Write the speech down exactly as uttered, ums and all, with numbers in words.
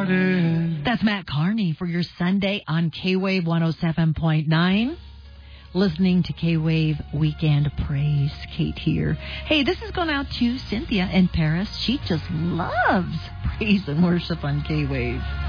started. That's Matt Carney for your Sunday on K-Wave one oh seven point nine. Listening to K-Wave Weekend Praise. Kate here. Hey, this is going out to Cynthia in Paris. She just loves praise and worship on K-Wave.